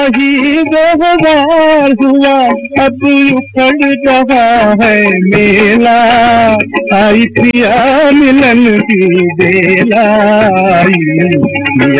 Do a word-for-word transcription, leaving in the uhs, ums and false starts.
ही दो हजार हुआ अब उखड़ रहा है मेला, आई प्रिया मिलन की बेला, आई